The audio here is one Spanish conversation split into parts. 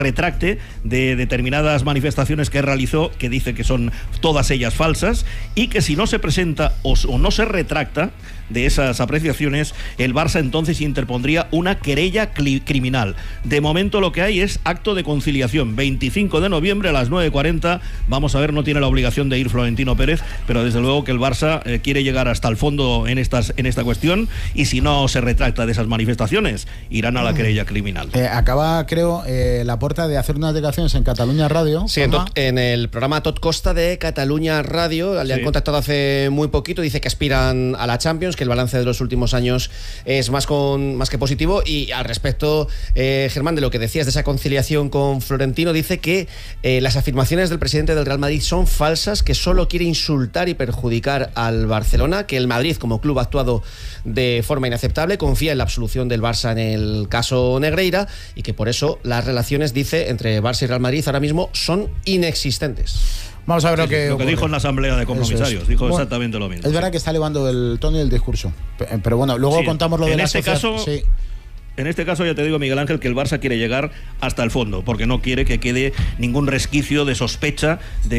retracte de determinadas manifestaciones que realizó, que dice que son todas ellas falsas, y que si no se presenta o no se retracta de esas apreciaciones, el Barça entonces interpondría una querella criminal. De momento lo que hay es acto de conciliación, 25 de noviembre a las 9:40, vamos a ver, no tiene la obligación de ir Florentino Pérez, pero desde luego que el Barça quiere llegar hasta el fondo en esta cuestión, y si no se retracta de esas manifestaciones, irán a la querella criminal. Acaba, creo, Laporta de hacer unas declaraciones en Cataluña Radio. Sí, en el programa Tot Costa de Cataluña Radio, le han contactado hace muy poquito, dice que aspiran a la Champions, que el balance de los últimos años es más que positivo. Y al respecto, Germán, de lo que decías de esa conciliación con Florentino, dice que las afirmaciones del presidente del Real Madrid son falsas, que solo quiere insultar y perjudicar al Barcelona, que el Madrid como club ha actuado de forma inaceptable, confía en la absolución del Barça en el caso Negreira, y que por eso las relaciones, dice, entre Barça y Real Madrid ahora mismo son inexistentes. Vamos a ver lo que dijo en la asamblea de compromisarios. Dijo exactamente lo mismo. Es verdad que está elevando el tono y el discurso, pero bueno, luego contamos lo de la asociación. En este caso ya te digo, Miguel Ángel, que el Barça quiere llegar hasta el fondo, porque no quiere que quede ningún resquicio de sospecha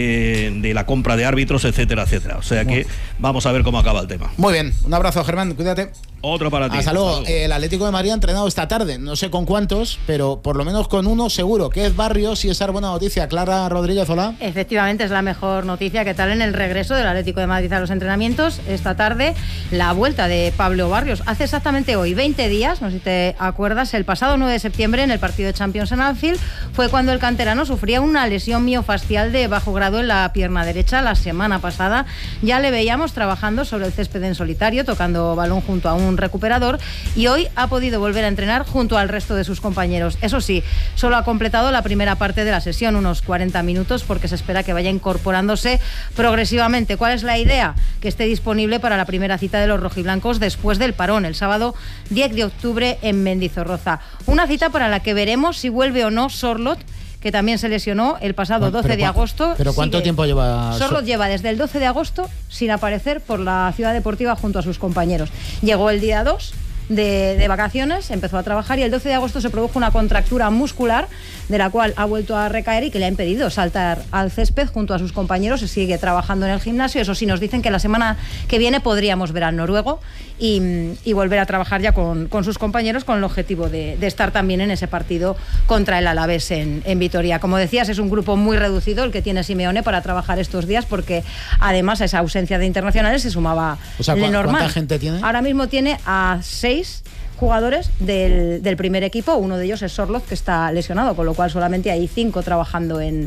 de la compra de árbitros, etcétera, etcétera. O sea que vamos a ver cómo acaba el tema. Muy bien, un abrazo, Germán, cuídate. Otro para ti. Hasta luego. El Atlético de Madrid ha entrenado esta tarde, no sé con cuántos, pero por lo menos con uno seguro, que es Barrios, y esa es buena noticia. Clara Rodríguez, hola. Efectivamente, es la mejor noticia. ¿Qué tal en el regreso del Atlético de Madrid a los entrenamientos? Esta tarde, la vuelta de Pablo Barrios. Hace exactamente hoy 20 días, no sé si te acuerdas, el pasado 9 de septiembre, en el partido de Champions en Anfield, fue cuando el canterano sufría una lesión miofascial de bajo grado en la pierna derecha. La semana pasada ya le veíamos trabajando sobre el césped en solitario, tocando balón junto a un recuperador, y hoy ha podido volver a entrenar junto al resto de sus compañeros. Eso sí, solo ha completado la primera parte de la sesión, unos 40 minutos, porque se espera que vaya incorporándose progresivamente. ¿Cuál es la idea? Que esté disponible para la primera cita de los rojiblancos después del parón, el sábado 10 de octubre en Mendizorroza. Una cita para la que veremos si vuelve o no Sorloth, que también se lesionó el pasado 12 de agosto. ¿Pero cuánto tiempo lleva? Sorloth lleva desde el 12 de agosto sin aparecer por la ciudad deportiva junto a sus compañeros. Llegó el día 2 de vacaciones, empezó a trabajar, y el 12 de agosto se produjo una contractura muscular de la cual ha vuelto a recaer y que le ha impedido saltar al césped junto a sus compañeros. Se sigue trabajando en el gimnasio. Eso sí, nos dicen que la semana que viene podríamos ver al noruego y volver a trabajar ya con sus compañeros, con el objetivo de estar también en ese partido contra el Alavés en Vitoria. Como decías, es un grupo muy reducido el que tiene Simeone para trabajar estos días, porque además a esa ausencia de internacionales se sumaba Lenormand. ¿Cuánta gente tiene? Ahora mismo tiene a 6 jugadores del primer equipo. Uno de ellos es Sorloth, que está lesionado, con lo cual solamente hay 5 trabajando en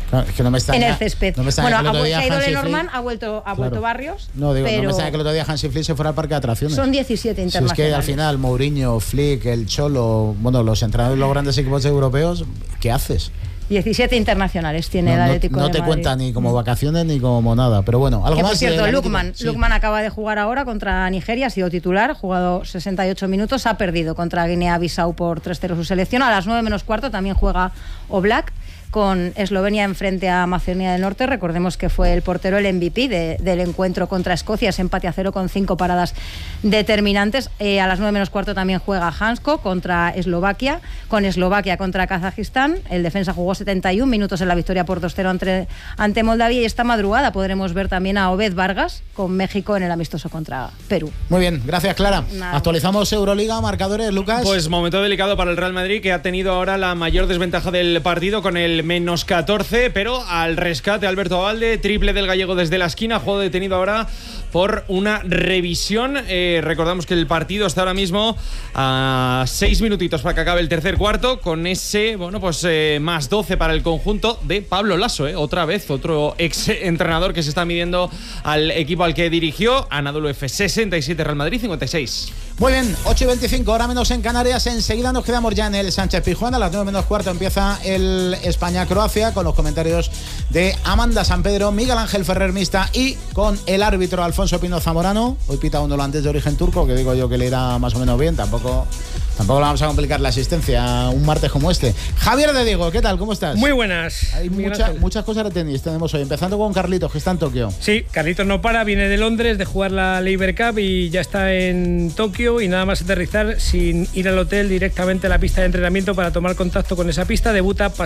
el césped. Bueno, ha ido Lenormand, ha vuelto Barrios. No me extraña que el otro día Hansi Flick se fuera al parque de atracciones. Son 17 internacionales. Si es que al final Mourinho, Flick, el Cholo, los entrenadores de los grandes equipos europeos, ¿qué haces? 17 internacionales tiene el Atlético de Madrid. No te cuenta ni como vacaciones ni como nada, pero bueno, algo más. Por cierto, Lukman acaba de jugar ahora contra Nigeria, ha sido titular, ha jugado 68 minutos, ha perdido contra Guinea-Bissau por 3-0 su selección. A las 9 menos cuarto también juega Oblak, con Eslovenia enfrente a Macedonia del Norte. Recordemos que fue el portero el MVP del encuentro contra Escocia, ese empate a 0 con 5 paradas determinantes. A las 9 menos cuarto también juega Hansko contra Eslovaquia, contra Kazajistán. El defensa jugó 71 minutos en la victoria por 2-0 ante Moldavia, y esta madrugada podremos ver también a Obed Vargas con México en el amistoso contra Perú. Muy bien, gracias, Clara. Actualizamos Euroliga, marcadores, Lucas. Pues momento delicado para el Real Madrid, que ha tenido ahora la mayor desventaja del partido con el menos 14, pero al rescate Alberto Abalde, triple del gallego desde la esquina, juego detenido ahora por una revisión. Recordamos que el partido está ahora mismo a 6 minutitos para que acabe el tercer cuarto, con ese, más 12 para el conjunto de Pablo Lasso, otra vez, otro ex entrenador que se está midiendo al equipo al que dirigió. Anadolu Efes 67, Real Madrid 56. Muy bien, 8:25, hora menos en Canarias. Enseguida nos quedamos ya en el Sánchez Pizjuán. A las 9 menos cuarto empieza el España-Croacia, con los comentarios de Amanda San Pedro, Miguel Ángel Ferrer Mista, y con el árbitro Alfonso Pino Zamorano. Hoy pita un holandés de origen turco, que digo yo que le irá más o menos bien. Tampoco Tampoco le vamos a complicar la asistencia un martes como este. Javier de Diego, ¿qué tal? ¿Cómo estás? Muy buenas. Hay muchas cosas de tenis tenemos hoy, empezando con Carlitos, que está en Tokio. Sí, Carlitos no para, viene de Londres de jugar la Laver Cup y ya está en Tokio y nada más aterrizar sin ir al hotel directamente a la pista de entrenamiento para tomar contacto con esa pista. Debuta